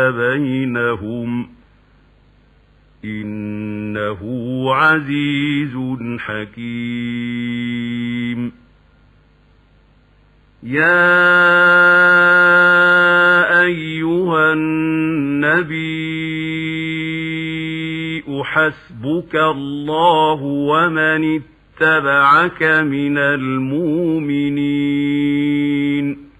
بينهم إنه عزيز حكيم. يا أيها النبي حسبك الله ومن اتبعك من المؤمنين.